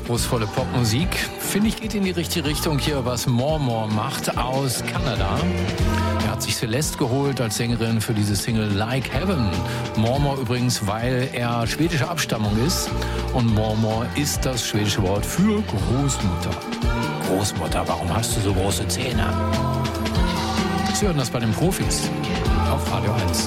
anspruchsvolle Popmusik. Finde ich, geht in die richtige Richtung hier, was More macht aus Kanada. Er hat sich Celeste geholt als Sängerin für diese Single Like Heaven. More übrigens, weil er schwedischer Abstammung ist. Und More ist das schwedische Wort für Großmutter. Großmutter, warum hast du so große Zähne? Sie hören das bei den Profis auf Radio 1.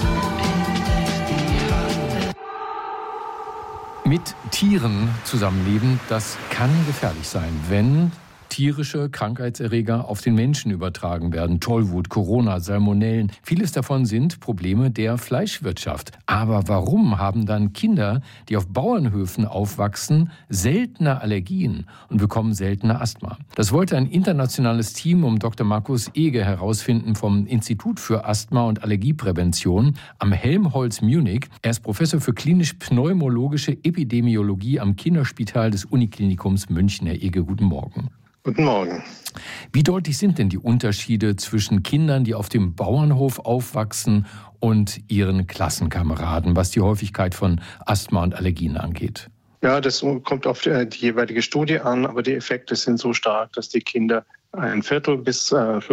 Mit Tieren zusammenleben, das kann gefährlich sein, wenn tierische Krankheitserreger auf den Menschen übertragen werden. Tollwut, Corona, Salmonellen. Vieles davon sind Probleme der Fleischwirtschaft. Aber warum haben dann Kinder, die auf Bauernhöfen aufwachsen, seltene Allergien und bekommen seltener Asthma? Das wollte ein internationales Team um Dr. Markus Ege herausfinden vom Institut für Asthma- und Allergieprävention am Helmholtz Munich. Er ist Professor für klinisch-pneumologische Epidemiologie am Kinderspital des Uniklinikums München. Herr Ege, guten Morgen. Guten Morgen. Wie deutlich sind denn die Unterschiede zwischen Kindern, die auf dem Bauernhof aufwachsen, und ihren Klassenkameraden, was die Häufigkeit von Asthma und Allergien angeht? Ja, das kommt auf die jeweilige Studie an, aber die Effekte sind so stark, dass die Kinder 1/4 bis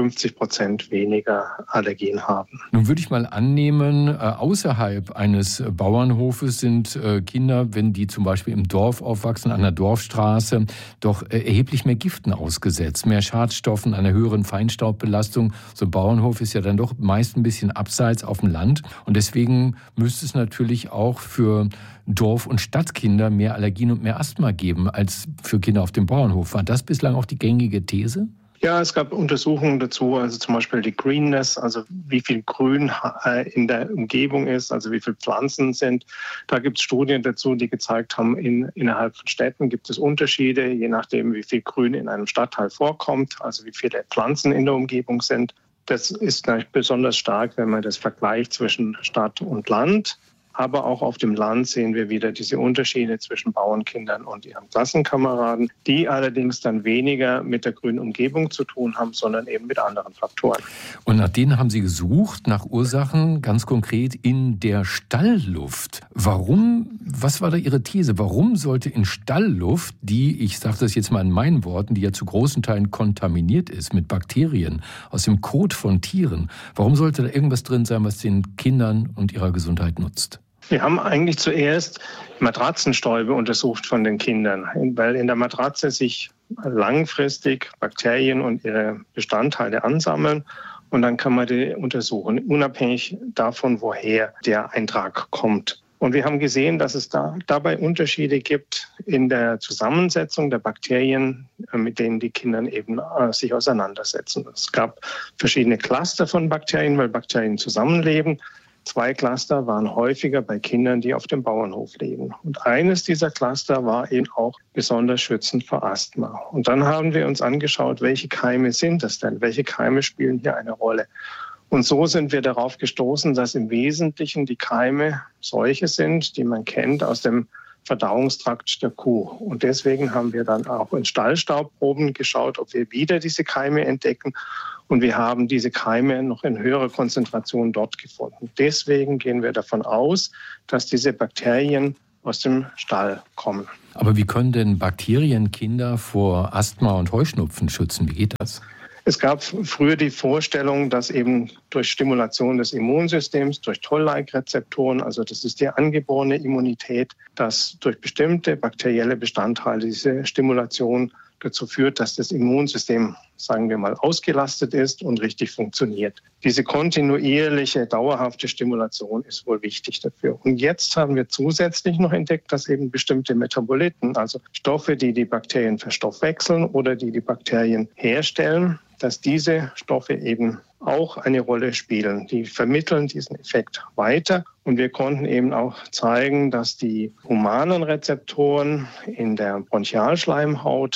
50% weniger Allergien haben. Nun würde ich mal annehmen, außerhalb eines Bauernhofes sind Kinder, wenn die zum Beispiel im Dorf aufwachsen, an der Dorfstraße, doch erheblich mehr Giften ausgesetzt, mehr Schadstoffen, einer höheren Feinstaubbelastung. So ein Bauernhof ist ja dann doch meist ein bisschen abseits auf dem Land. Und deswegen müsste es natürlich auch für Dorf- und Stadtkinder mehr Allergien und mehr Asthma geben als für Kinder auf dem Bauernhof. War das bislang auch die gängige These? Ja, es gab Untersuchungen dazu, also zum Beispiel die Greenness, also wie viel Grün in der Umgebung ist, also wie viele Pflanzen sind. Da gibt es Studien dazu, die gezeigt haben, innerhalb von Städten gibt es Unterschiede, je nachdem, wie viel Grün in einem Stadtteil vorkommt, also wie viele Pflanzen in der Umgebung sind. Das ist natürlich besonders stark, wenn man das vergleicht zwischen Stadt und Land. Aber auch auf dem Land sehen wir wieder diese Unterschiede zwischen Bauernkindern und ihren Klassenkameraden, die allerdings dann weniger mit der grünen Umgebung zu tun haben, sondern eben mit anderen Faktoren. Und nach denen haben Sie gesucht, nach Ursachen ganz konkret in der Stallluft. Warum, was war da Ihre These? Warum sollte in Stallluft, die, ich sage das jetzt mal in meinen Worten, die ja zu großen Teilen kontaminiert ist mit Bakterien aus dem Kot von Tieren, warum sollte da irgendwas drin sein, was den Kindern und ihrer Gesundheit nutzt? Wir haben eigentlich zuerst Matratzenstäube untersucht von den Kindern, weil in der Matratze sich langfristig Bakterien und ihre Bestandteile ansammeln. Und dann kann man die untersuchen, unabhängig davon, woher der Eintrag kommt. Und wir haben gesehen, dass es dabei Unterschiede gibt in der Zusammensetzung der Bakterien, mit denen die Kinder eben sich auseinandersetzen. Es gab verschiedene Cluster von Bakterien, weil Bakterien zusammenleben. 2 Cluster waren häufiger bei Kindern, die auf dem Bauernhof leben. Und eines dieser Cluster war eben auch besonders schützend vor Asthma. Und dann haben wir uns angeschaut, welche Keime sind das denn? Welche Keime spielen hier eine Rolle? Und so sind wir darauf gestoßen, dass im Wesentlichen die Keime solche sind, die man kennt aus dem Verdauungstrakt der Kuh. Und deswegen haben wir dann auch in Stallstaubproben geschaut, ob wir wieder diese Keime entdecken. Und wir haben diese Keime noch in höherer Konzentration dort gefunden. Deswegen gehen wir davon aus, dass diese Bakterien aus dem Stall kommen. Aber wie können denn Bakterien Kinder vor Asthma und Heuschnupfen schützen? Wie geht das? Es gab früher die Vorstellung, dass eben durch Stimulation des Immunsystems, durch Toll-like-Rezeptoren, also das ist die angeborene Immunität, dass durch bestimmte bakterielle Bestandteile diese Stimulation dazu führt, dass das Immunsystem, sagen wir mal, ausgelastet ist und richtig funktioniert. Diese kontinuierliche, dauerhafte Stimulation ist wohl wichtig dafür. Und jetzt haben wir zusätzlich noch entdeckt, dass eben bestimmte Metaboliten, also Stoffe, die die Bakterien verstoffwechseln oder die Bakterien herstellen, dass diese Stoffe eben auch eine Rolle spielen. Die vermitteln diesen Effekt weiter. Und wir konnten eben auch zeigen, dass die humanen Rezeptoren in der Bronchialschleimhaut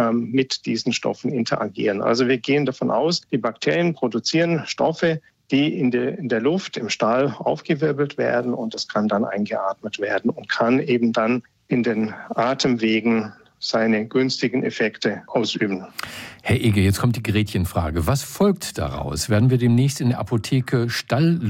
mit diesen Stoffen interagieren. Also wir gehen davon aus, die Bakterien produzieren Stoffe, die in der Luft, im Stall aufgewirbelt werden, und das kann dann eingeatmet werden und kann eben dann in den Atemwegen seine günstigen Effekte ausüben. Herr Ege, jetzt kommt die Gretchenfrage. Was folgt daraus? Werden wir demnächst in der Apotheke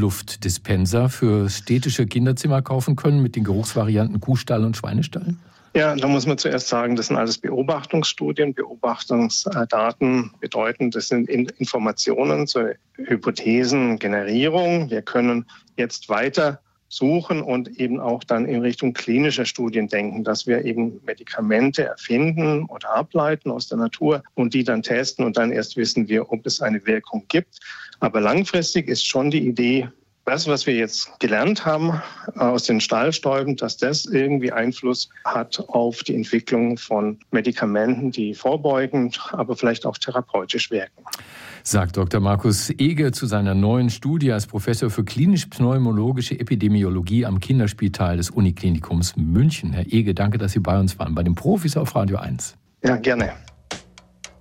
Stallluftdispenser für städtische Kinderzimmer kaufen können mit den Geruchsvarianten Kuhstall und Schweinestall? Ja, da muss man zuerst sagen, das sind alles Beobachtungsstudien. Beobachtungsdaten bedeuten, das sind Informationen zur Hypothesengenerierung. Wir können jetzt weiter suchen und eben auch dann in Richtung klinischer Studien denken, dass wir eben Medikamente erfinden oder ableiten aus der Natur und die dann testen und dann erst wissen wir, ob es eine Wirkung gibt. Aber langfristig ist schon die Idee, das, was wir jetzt gelernt haben aus den Stallstäuben, dass das irgendwie Einfluss hat auf die Entwicklung von Medikamenten, die vorbeugend, aber vielleicht auch therapeutisch wirken. Sagt Dr. Markus Ege zu seiner neuen Studie als Professor für klinisch-pneumologische Epidemiologie am Kinderspital des Uniklinikums München. Herr Ege, danke, dass Sie bei uns waren, bei den Profis auf Radio 1. Ja, gerne.